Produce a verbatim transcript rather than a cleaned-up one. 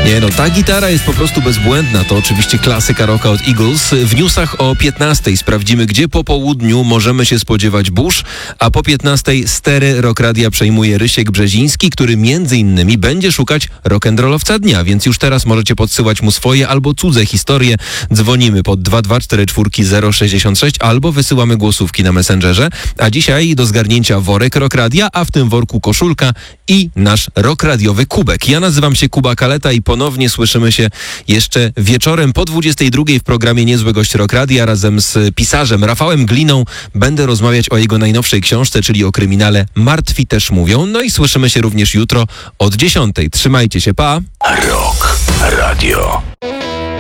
Nie no, ta gitara jest po prostu bezbłędna. To oczywiście klasyka rocka od Eagles. W newsach o piętnastej sprawdzimy, gdzie po południu możemy się spodziewać burz, a po piętnastej stery Rock Radia przejmuje Rysiek Brzeziński, który między innymi będzie szukać rock'n'rollowca dnia, więc już teraz możecie podsyłać mu swoje albo cudze historie. Dzwonimy pod dwa dwa cztery cztery zero sześćdziesiąt sześć albo wysyłamy głosówki na Messengerze. A dzisiaj do zgarnięcia worek Rock Radia, a w tym worku koszulka i nasz rock radiowy kubek. Ja nazywam się Kuba Kaleta i ponownie słyszymy się jeszcze wieczorem po dwudziestej drugiej w programie Niezły Gość Rock Radia. Razem z pisarzem Rafałem Gliną będę rozmawiać o jego najnowszej książce, czyli o kryminale Martwi też mówią. No i słyszymy się również jutro od dziesiątej. Trzymajcie się, pa! Rock Radio.